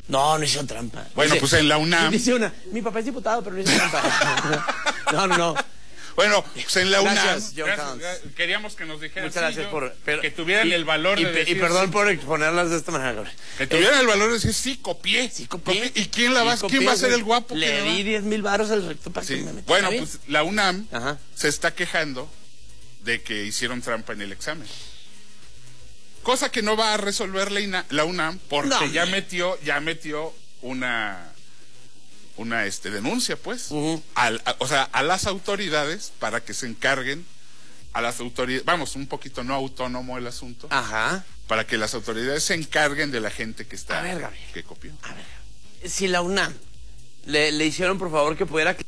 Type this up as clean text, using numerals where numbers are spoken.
No, no hizo trampa. Bueno, Dice, pues en la UNAM... Dice una, mi papá es diputado, pero no hizo trampa. No. Bueno, pues en la UNAM... Gracias, John Counts. Queríamos que nos dijeran... Muchas gracias que tuvieran el valor de decir... Y perdón por exponerlas de esta manera, Gabriel. Que tuvieran el valor de decir, sí, copié. Sí, copié. ¿Y quién va a ser el guapo? Le di 10,000 varos al rector para que me metiera. Bueno, pues la UNAM Ajá. se está quejando de que hicieron trampa en el examen. Cosa que no va a resolver la UNAM porque No, ya metió una denuncia, pues, a las autoridades para que se encarguen, a las autoridades, vamos, un poquito no autónomo el asunto, Ajá. para que las autoridades se encarguen de la gente que está, A ver, Gabriel. que copió. A ver, si la UNAM le hicieron, por favor, que pudiera